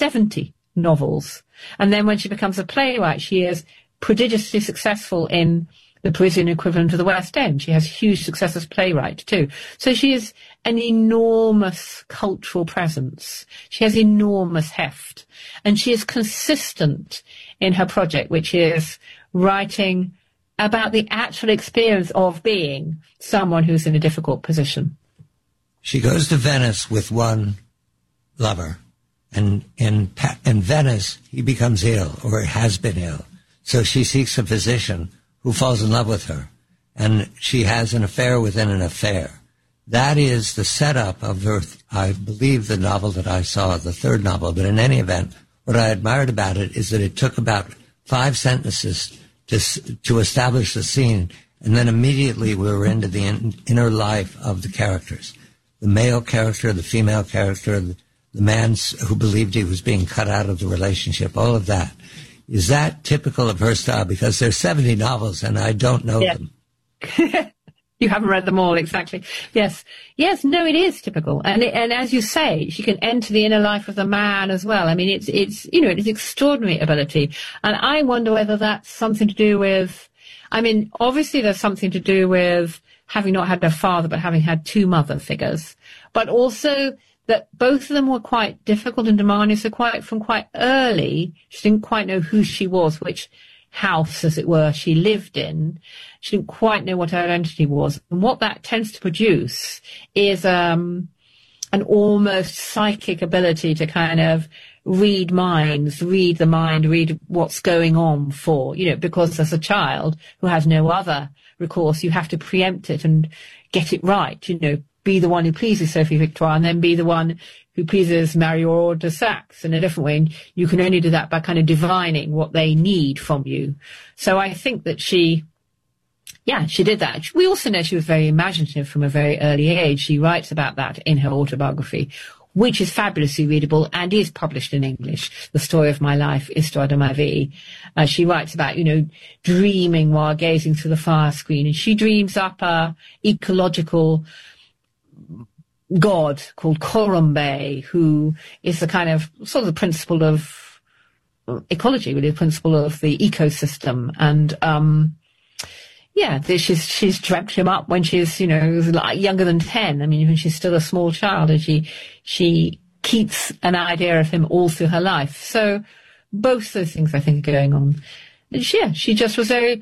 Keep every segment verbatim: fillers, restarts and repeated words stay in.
seventy novels. And then when she becomes a playwright, she is prodigiously successful in the Parisian equivalent of the West End. She has huge success as playwright too. So she is an enormous cultural presence. She has enormous heft. And she is consistent in her project, which is writing about the actual experience of being someone who's in a difficult position. She goes to Venice with one lover, and in, in Venice he becomes ill, or has been ill. So she seeks a physician who falls in love with her, and she has an affair within an affair. That is the setup of her, I believe, the novel that I saw, the third novel. But in any event, what I admired about it is that it took about five sentences to to establish the scene, and then immediately we were into the in, inner life of the characters. The male character, the female character, the, the man who believed he was being cut out of the relationship, all of that. Is that typical of her style? Because there's seventy novels and I don't know yeah. them. You haven't read them all, exactly. Yes. Yes, no, it is typical. And it, and as you say, she can enter the inner life of the man as well. I mean, it's, it's, you know, it's extraordinary ability. And I wonder whether that's something to do with, I mean, obviously there's something to do with having not had a father, but having had two mother figures. But also that both of them were quite difficult and demanding. So quite, from quite early, she didn't quite know who she was, which house, as it were, she lived in. She didn't quite know what her identity was. And what that tends to produce is um, an almost psychic ability to kind of read minds, read the mind, read what's going on for, you know, because as a child who has no other recourse, you have to preempt it and get it right, you know, be the one who pleases Sophie Victoire and then be the one who pleases Marior de Saxe in a different way. And you can only do that by kind of divining what they need from you. So I think that she, yeah, she did that. We also know she was very imaginative from a very early age. She writes about that in her autobiography, which is fabulously readable and is published in English. The Story of My Life, Histoire de ma vie. Uh, she writes about, you know, dreaming while gazing through the fire screen. And she dreams up a ecological god called Corumbe, who is the kind of sort of the principle of ecology, really, the principle of the ecosystem. And um yeah, she's she's dreamt him up when she's, you know, like younger than ten. I mean, when she's still a small child, and she she keeps an idea of him all through her life. So both those things, I think, are going on. And she, yeah, she just was very,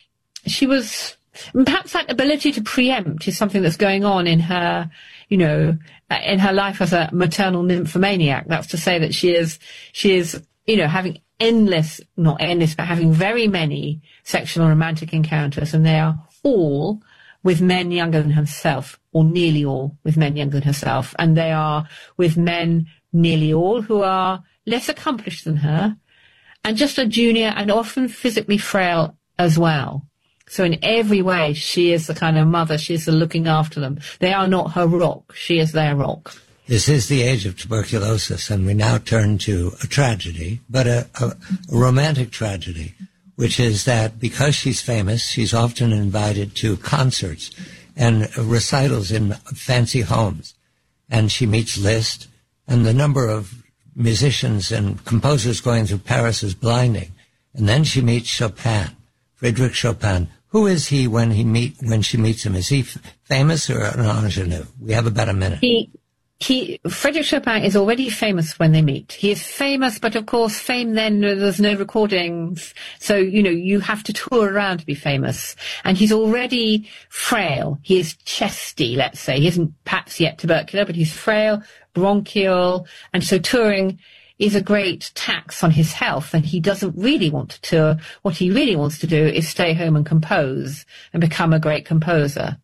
she was, perhaps that ability to preempt is something that's going on in her, you know, in her life as a maternal nymphomaniac. That's to say that she is, she is, you know, having endless, not endless, but having very many sexual and romantic encounters, and they are all with men younger than herself, or nearly all with men younger than herself, and they are with men nearly all who are less accomplished than her, and just a junior and often physically frail as well. So in every way, she is the kind of mother, she is the looking after them. They are not her rock, she is their rock. This is the age of tuberculosis, and we now turn to a tragedy, but a, a, a romantic tragedy, which is that because she's famous, she's often invited to concerts and recitals in fancy homes. And she meets Liszt, and the number of musicians and composers going through Paris is blinding. And then she meets Chopin, Frédéric Chopin. Who is he when he meet when she meets him? Is he f- famous or an ingenue? We have about a minute. He He, Frédéric Chopin is already famous when they meet. He is famous, but of course, fame then, there's no recordings. So, you know, you have to tour around to be famous. And he's already frail. He is chesty, let's say. He isn't perhaps yet tubercular, but he's frail, bronchial. And so touring is a great tax on his health. And he doesn't really want to tour. What he really wants to do is stay home and compose and become a great composer.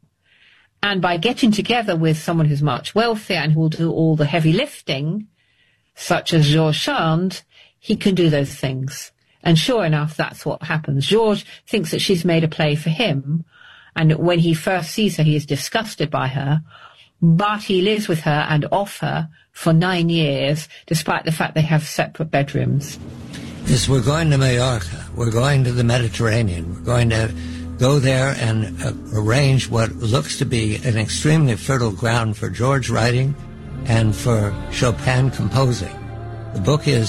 And by getting together with someone who's much wealthier and who will do all the heavy lifting, such as Georges Sand, he can do those things. And sure enough, that's what happens. Georges thinks that she's made a play for him. And when he first sees her, he is disgusted by her. But he lives with her and off her for nine years, despite the fact they have separate bedrooms. Yes, we're going to Mallorca. We're going to the Mediterranean. We're going to go there and uh, arrange what looks to be an extremely fertile ground for George writing and for Chopin composing. The book is